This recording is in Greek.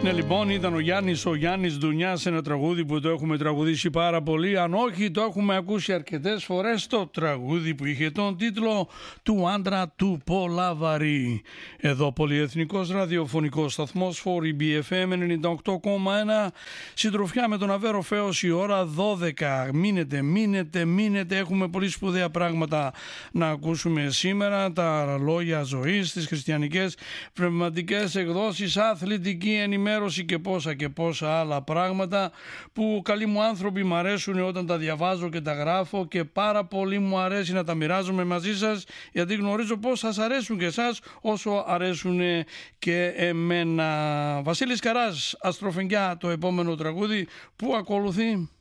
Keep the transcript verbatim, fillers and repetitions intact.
Ναι, λοιπόν, ήταν ο Γιάννης ο Γιάννης Ντουνιάς, ένα τραγούδι που το έχουμε τραγουδήσει πάρα πολύ. Αν όχι, το έχουμε ακούσει αρκετές φορές. Το τραγούδι που είχε τον τίτλο «Του άντρα του Πολάβαρη». Εδώ πολυεθνικός ραδιοφωνικός σταθμός φορ μπι εφ εμ ενενήντα οκτώ κόμμα ένα. Συντροφιά με τον Αβέρο Φέος, η ώρα δώδεκα. Μείνετε, μείνετε, μείνετε. Έχουμε πολύ σπουδαία πράγματα να ακούσουμε σήμερα. Τα λόγια ζωής, τις χριστιανικές πνευματικές εκδόσεις, αθλητική ενημέρωση και πόσα και πόσα άλλα πράγματα που καλοί μου άνθρωποι μου αρέσουν όταν τα διαβάζω και τα γράφω, και πάρα πολύ μου αρέσει να τα μοιράζομαι μαζί σας, γιατί γνωρίζω πως σας αρέσουν και εσάς όσο αρέσουν και εμένα. Βασίλης Καράς, Αστροφενγκιά, το επόμενο τραγούδι που ακολουθεί.